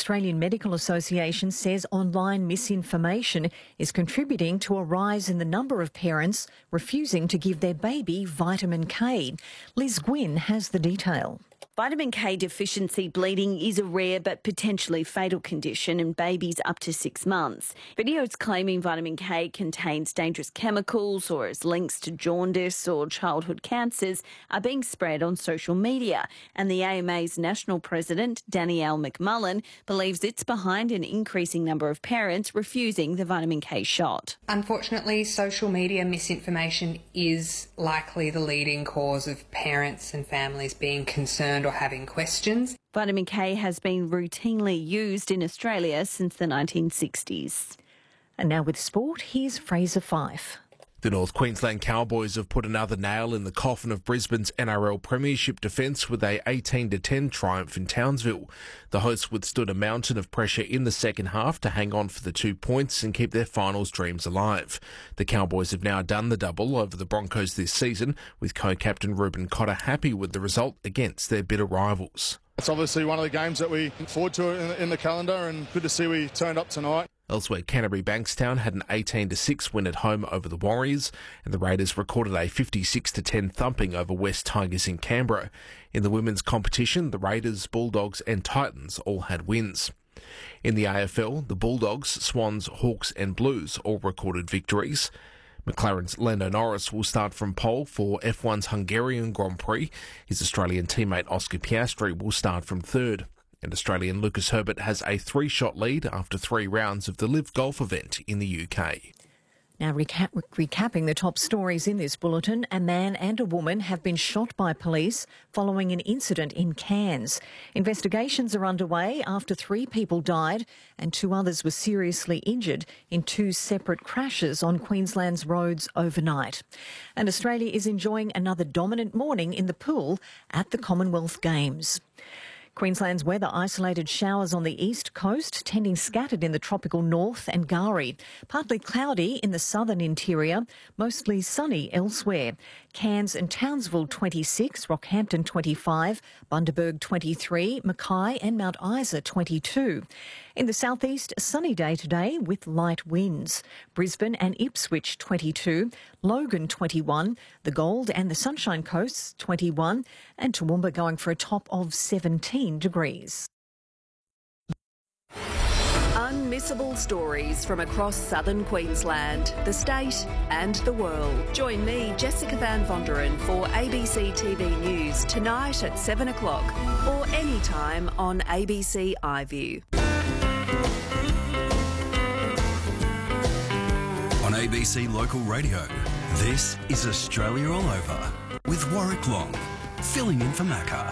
Australian Medical Association says online misinformation is contributing to a rise in the number of parents refusing to give their baby vitamin K. Liz Gwynn has the detail. Vitamin K deficiency bleeding is a rare but potentially fatal condition in babies up to 6 months. Videos claiming vitamin K contains dangerous chemicals or has links to jaundice or childhood cancers are being spread on social media. And the AMA's national president, Danielle McMullen, believes it's behind an increasing number of parents refusing the vitamin K shot. Unfortunately, social media misinformation is likely the leading cause of parents and families being concerned or having questions. Vitamin K has been routinely used in Australia since the 1960s. And now with sport, here's Fraser Fyfe. The North Queensland Cowboys have put another nail in the coffin of Brisbane's NRL Premiership defence with a 18-10 triumph in Townsville. The hosts withstood a mountain of pressure in the second half to hang on for the 2 points and keep their finals dreams alive. The Cowboys have now done the double over the Broncos this season, with co-captain Ruben Cotter happy with the result against their bitter rivals. It's obviously one of the games that we look forward to in the calendar, and good to see we turned up tonight. Elsewhere, Canterbury Bankstown had an 18-6 win at home over the Warriors, and the Raiders recorded a 56-10 thumping over West Tigers in Canberra. In the women's competition, the Raiders, Bulldogs and Titans all had wins. In the AFL, the Bulldogs, Swans, Hawks and Blues all recorded victories. McLaren's Lando Norris will start from pole for F1's Hungarian Grand Prix. His Australian teammate Oscar Piastri will start from third. And Australian Lucas Herbert has a 3-shot lead after 3 rounds of the Live Golf event in the UK. Now, recapping the top stories in this bulletin, a man and a woman have been shot by police following an incident in Cairns. Investigations are underway after 3 people died and 2 others were seriously injured in 2 separate crashes on Queensland's roads overnight. And Australia is enjoying another dominant morning in the pool at the Commonwealth Games. Queensland's weather: isolated showers on the east coast, tending scattered in the tropical north and Gowrie. Partly cloudy in the southern interior, mostly sunny elsewhere. Cairns and Townsville 26, Rockhampton 25, Bundaberg 23, Mackay and Mount Isa 22. In the southeast, a sunny day today with light winds. Brisbane and Ipswich 22, Logan 21, the Gold and the Sunshine Coasts 21, and Toowoomba going for a top of 17 degrees. Unmissable stories from across southern Queensland, the state and the world. Join me, Jessica Van Vonderen, for ABC TV News tonight at 7 o'clock or anytime on ABC iView. On ABC Local Radio, this is Australia All Over with Warwick Long, filling in for Macca.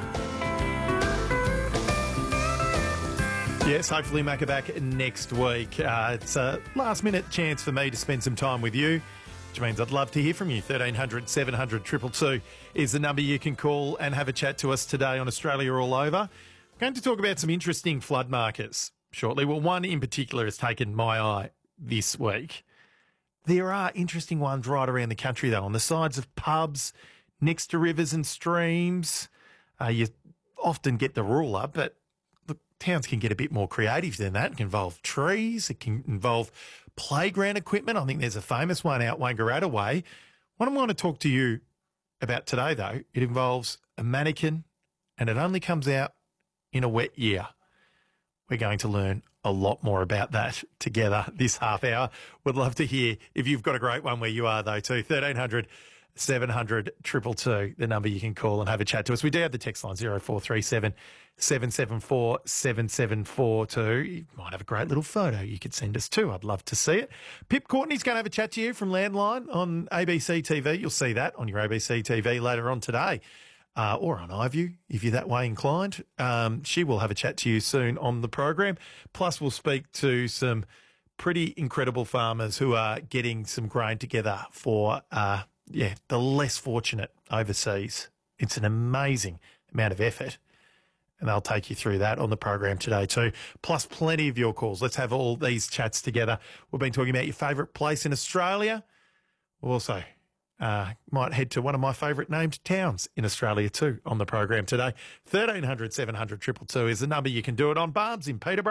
Yes, hopefully Macca back next week. It's a last-minute chance for me to spend some time with you, which means I'd love to hear from you. 1300 700 222 is the number you can call and have a chat to us today on Australia All Over. I'm going to talk about some interesting flood markers shortly. Well, one in particular has taken my eye this week. There are interesting ones right around the country, though, on the sides of pubs, next to rivers and streams. You often get the ruler, but look, towns can get a bit more creative than that. It can involve trees. It can involve playground equipment. I think there's a famous one out Wangaratta Way. What I'm going to talk to you about today, though, it involves a mannequin, and it only comes out in a wet year. We're going to learn a lot more about that together this half hour. Would love to hear if you've got a great one where you are, though, too. 1300 700 222, the number you can call and have a chat to us. We do have the text line 0437 774 7742. You might have a great little photo you could send us too. I'd love to see it. Pip Courtney's going to have a chat to you from Landline on ABC TV. You'll see that on your ABC TV later on today. Or on iView, if you're that way inclined. She will have a chat to you soon on the program. Plus, we'll speak to some pretty incredible farmers who are getting some grain together for, the less fortunate overseas. It's an amazing amount of effort, and they'll take you through that on the program today too. Plus, plenty of your calls. Let's have all these chats together. We've been talking about your favourite place in Australia. We'll also might head to one of my favourite named towns in Australia too on the program today. 1300 700 222 is the number you can do it on. Barb's in Peterborough.